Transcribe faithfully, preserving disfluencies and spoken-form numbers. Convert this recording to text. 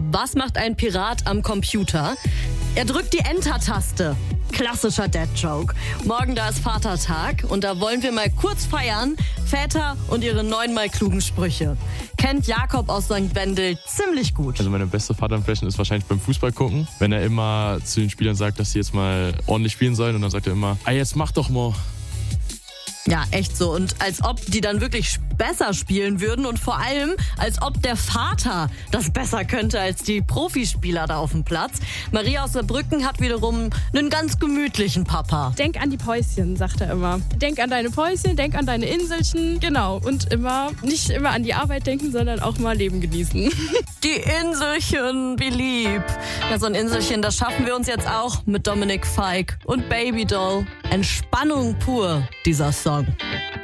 Was macht ein Pirat am Computer? Er drückt die Enter-Taste. Klassischer Dad-Joke. Morgen, da ist Vatertag und da wollen wir mal kurz feiern. Väter und ihre neunmal klugen Sprüche. Kennt Jakob aus Sankt Wendel ziemlich gut. Also meine beste Vater-Impression ist wahrscheinlich beim Fußball gucken, wenn er immer zu den Spielern sagt, dass sie jetzt mal ordentlich spielen sollen und dann sagt er immer, ah, jetzt mach doch mal. Ja, echt so. Und als ob die dann wirklich besser spielen würden und vor allem, als ob der Vater das besser könnte als die Profispieler da auf dem Platz. Maria aus Saarbrücken hat wiederum einen ganz gemütlichen Papa. Denk an die Päuschen, sagt er immer. Denk an deine Päuschen, denk an deine Inselchen. Genau. Und immer, nicht immer an die Arbeit denken, sondern auch mal Leben genießen. Die Inselchen, wie lieb. Ja, so ein Inselchen, das schaffen wir uns jetzt auch mit Dominik Feick und Baby Doll. Entspannung pur, dieser Song.